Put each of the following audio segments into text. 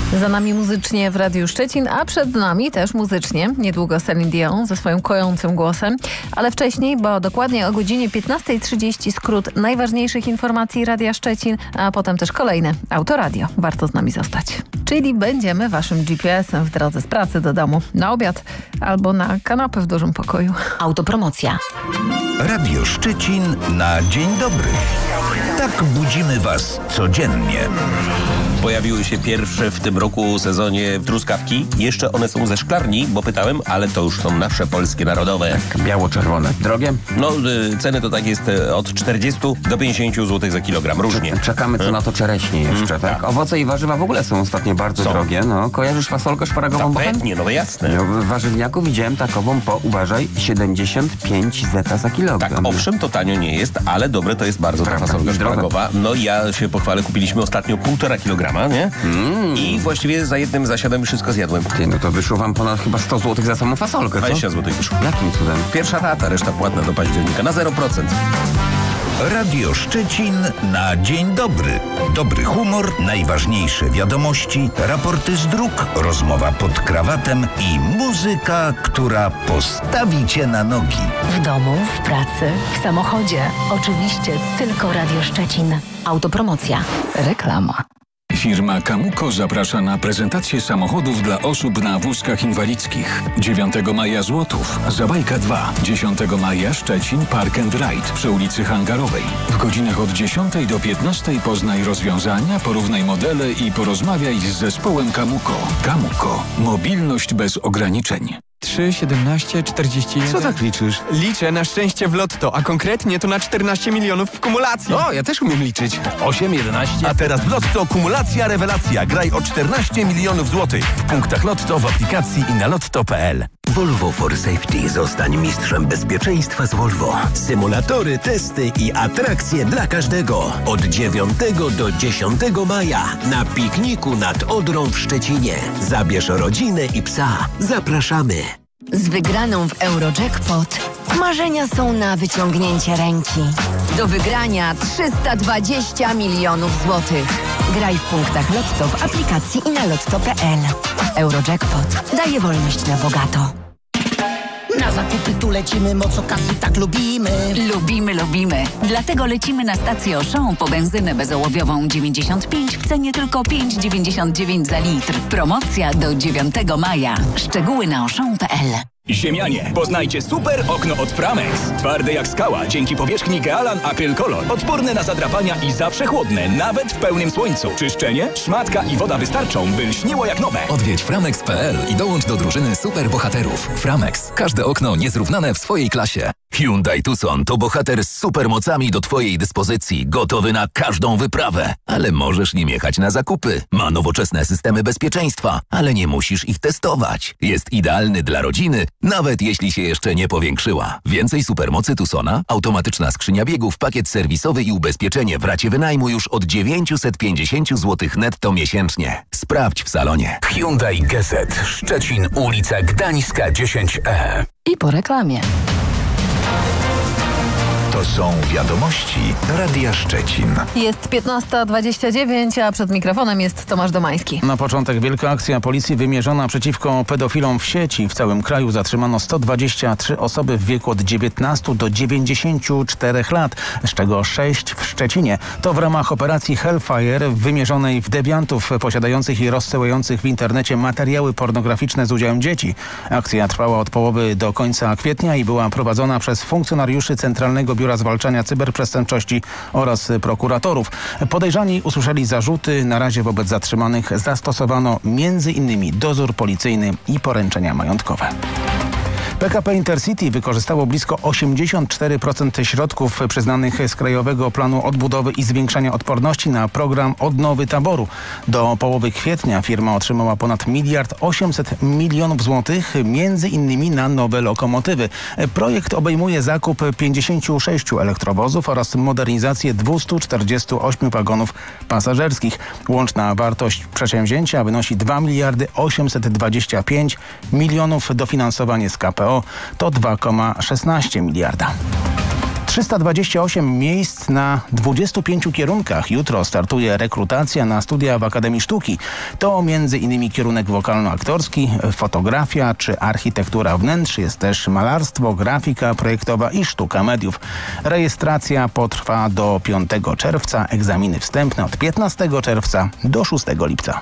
Za nami muzycznie w Radiu Szczecin, a przed nami też muzycznie niedługo Celine Dion ze swoim kojącym głosem. Ale wcześniej, bo dokładnie o godzinie 15:30 skrót najważniejszych informacji Radia Szczecin, a potem też kolejne Autoradio. Warto z nami zostać. Czyli będziemy waszym GPS-em w drodze z pracy do domu, na obiad albo na kanapę w dużym pokoju. Autopromocja. Radio Szczecin na dzień dobry. Tak budzimy was codziennie. Pojawiły się pierwsze w tym roku sezonie truskawki. Jeszcze one są ze szklarni, bo pytałem, ale to już są nasze polskie narodowe. Biało-czerwone. Drogie? No, ceny to tak jest od 40 do 50 zł za kilogram, różnie. Czekamy co na to czereśnie jeszcze, tak? Owoce i warzywa w ogóle są ostatnio bardzo drogie. No, kojarzysz fasolkę szparagową? No pewnie, no jasne. No, w warzywniaku widziałem takową po, uważaj, 75 zeta za kilogram. Tak, owszem, to tanio nie jest, ale dobre to jest bardzo ta fasolka szparagowa. No ja się pochwalę, kupiliśmy ostatnio 1,5 kilograma, nie? I właściwie za jednym zasiadem wszystko zjadłem. Ty, no to wyszło wam ponad chyba 100 zł za samą fasolkę, co? 20 zł wyszło. Jakim cudem? Pierwsza rata, reszta płatna do października na 0%. Radio Szczecin na dzień dobry. Dobry humor, najważniejsze wiadomości, raporty z dróg, rozmowa pod krawatem i muzyka, która postawi cię na nogi. W domu, w pracy, w samochodzie. Oczywiście tylko Radio Szczecin. Autopromocja. Reklama. Firma Camuco zaprasza na prezentację samochodów dla osób na wózkach inwalidzkich. 9 maja Złotów, Zabajka 2. 10 maja Szczecin Park and Ride przy ulicy Hangarowej. W godzinach od 10 do 15 poznaj rozwiązania, porównaj modele i porozmawiaj z zespołem Camuco. Camuco. Mobilność bez ograniczeń. 3, 17, 41... Co tak liczysz? Liczę na szczęście w lotto, a konkretnie to na 14 milionów w kumulacji. O, ja też umiem liczyć. 8, 11... A teraz w Lotto kumulacja, rewelacja. Graj o 14 milionów złotych. W punktach Lotto, w aplikacji i na lotto.pl. Volvo for Safety. Zostań mistrzem bezpieczeństwa z Volvo. Symulatory, testy i atrakcje dla każdego. Od 9 do 10 maja na pikniku nad Odrą w Szczecinie. Zabierz rodzinę i psa. Zapraszamy. Z wygraną w Eurojackpot marzenia są na wyciągnięcie ręki. Do wygrania 320 milionów złotych. Graj w punktach Lotto w aplikacji i na lotto.pl. Eurojackpot daje wolność na bogato. Na zakupy tu lecimy, moc okazji tak lubimy. Lubimy. Dlatego lecimy na stację Auchan po benzynę bezołowiową 95 w cenie tylko 5,99 za litr. Promocja do 9 maja. Szczegóły na auchan.pl. Ziemianie, poznajcie super okno od Framex. Twarde jak skała, dzięki powierzchni Gealan Acryl Color. Odporne na zadrapania i zawsze chłodne, nawet w pełnym słońcu. Czyszczenie, szmatka i woda wystarczą, by lśniło jak nowe. Odwiedź framex.pl i dołącz do drużyny super bohaterów. Framex. Każde okno niezrównane w swojej klasie. Hyundai Tucson to bohater z supermocami do twojej dyspozycji, gotowy na każdą wyprawę. Ale możesz nim jechać na zakupy. Ma nowoczesne systemy bezpieczeństwa, ale nie musisz ich testować. Jest idealny dla rodziny, nawet jeśli się jeszcze nie powiększyła. Więcej supermocy Tucsona, automatyczna skrzynia biegów, pakiet serwisowy i ubezpieczenie w racie wynajmu już od 950 zł netto miesięcznie. Sprawdź w salonie. Hyundai Gazet, Szczecin, ulica Gdańska 10E. I po reklamie. To są wiadomości Radia Szczecin. Jest 15:29, a przed mikrofonem jest Tomasz Domański. Na początek wielka akcja policji wymierzona przeciwko pedofilom w sieci. W całym kraju zatrzymano 123 osoby w wieku od 19 do 94 lat, z czego 6 w Szczecinie. To w ramach operacji Hellfire wymierzonej w dewiantów posiadających i rozsyłających w internecie materiały pornograficzne z udziałem dzieci. Akcja trwała od połowy do końca kwietnia i była prowadzona przez funkcjonariuszy Centralnego Biura Zwalczania Cyberprzestępczości oraz prokuratorów. Podejrzani usłyszeli zarzuty. Na razie wobec zatrzymanych zastosowano m.in. dozór policyjny i poręczenia majątkowe. PKP Intercity wykorzystało blisko 84% środków przyznanych z Krajowego Planu Odbudowy i Zwiększania Odporności na program Odnowy Taboru. Do połowy kwietnia firma otrzymała ponad 1,8 mld złotych, między innymi na nowe lokomotywy. Projekt obejmuje zakup 56 elektrowozów oraz modernizację 248 wagonów pasażerskich. Łączna wartość przedsięwzięcia wynosi 2 825 milionów. Dofinansowanie z KPO to 2,16 miliarda. 328 miejsc na 25 kierunkach. Jutro startuje rekrutacja na studia w Akademii Sztuki. To m.in. kierunek wokalno-aktorski, fotografia czy architektura wnętrz. Jest też malarstwo, grafika projektowa i sztuka mediów. Rejestracja potrwa do 5 czerwca. Egzaminy wstępne od 15 czerwca do 6 lipca.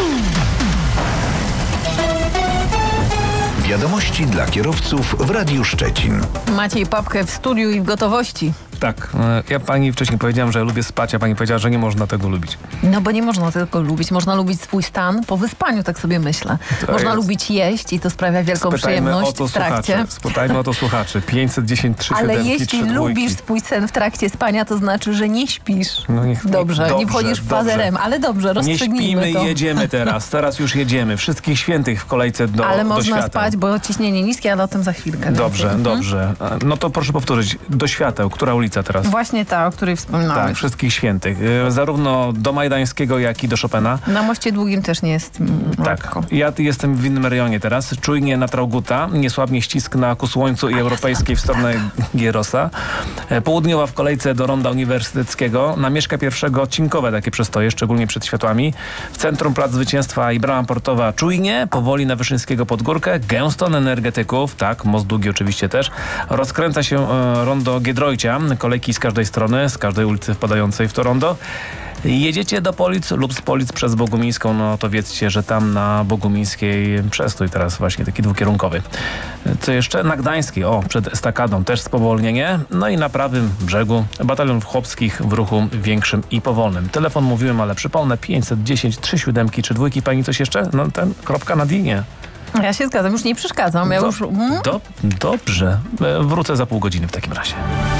Wiadomości dla kierowców w Radiu Szczecin. Maciej Papkę w studiu i w gotowości. Tak, ja pani wcześniej powiedziałem, że lubię spać, a pani powiedziała, że nie można tego lubić. No bo nie można tego lubić. Można lubić swój stan po wyspaniu, tak sobie myślę. Można lubić jeść i to sprawia wielką przyjemność w trakcie. Spytajmy o to słuchaczy. 510 3 Ale 7, jeśli 3 lubisz swój sen w trakcie spania, to znaczy, że nie śpisz. No dobrze, nie wchodzisz w fazę REM, ale dobrze, rozstrzygnijmy nie śpimy, jedziemy teraz. Teraz już jedziemy. Wszystkich świętych w kolejce do Ale można świateł. spać, bo ciśnienie niskie, ale o tym za chwilkę. Dobrze, dobrze. No to proszę powtórzyć. Do świateł. Która ulica teraz? Właśnie ta, o której wspominałeś. Tak, wszystkich świętych. Zarówno do Majdańskiego, jak i do Chopina. Na Moście Długim też nie jest tak. Ja jestem w innym rejonie teraz. Czujnie na Trauguta, niesłabnie ścisk na ku Słońcu i Europejskiej w stronę Gierosa. Południowa w kolejce do Ronda Uniwersyteckiego. Na Mieszka I odcinkowe takie przestoje, szczególnie przed światłami. W centrum Plac Zwycięstwa i Brama Portowa Czujnie, powoli na Wyszyńskiego Podgórkę. Gęsto na Energetyków, tak, Most Długi oczywiście też. Rozkręca się rondo Giedroycia. Kolejki z każdej strony, z każdej ulicy wpadającej w to rondo. Jedziecie do Polic lub z Polic przez Bogumińską, no to wiedzcie, że tam na Bogumińskiej przestój teraz właśnie taki dwukierunkowy. Co jeszcze? Na Gdańskiej, przed estakadą też spowolnienie. No i na prawym brzegu batalion chłopskich w ruchu większym i powolnym. Telefon mówiłem, ale przypomnę 510 3 7 3 2. Pani coś jeszcze? No ten kropka na D-nie. Ja się zgadzam, już nie przeszkadzam. Ja już... Dobrze. Wrócę za pół godziny w takim razie.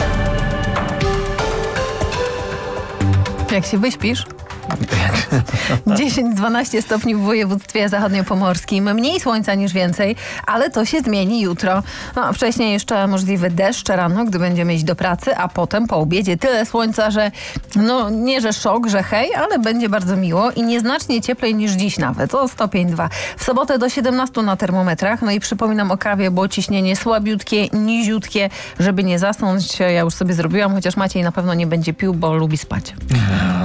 Jak się wyśpisz? 10-12 stopni w województwie zachodniopomorskim. Mniej słońca niż więcej, ale to się zmieni jutro. No, wcześniej jeszcze możliwy deszcz rano, gdy będziemy iść do pracy, a potem po obiedzie tyle słońca, że no nie, że szok, że hej, ale będzie bardzo miło i nieznacznie cieplej niż dziś nawet, o stopień 2. W sobotę do 17 na termometrach. No i przypominam o kawie, bo ciśnienie słabiutkie, niziutkie, żeby nie zasnąć. Ja już sobie zrobiłam, chociaż Maciej na pewno nie będzie pił, bo lubi spać.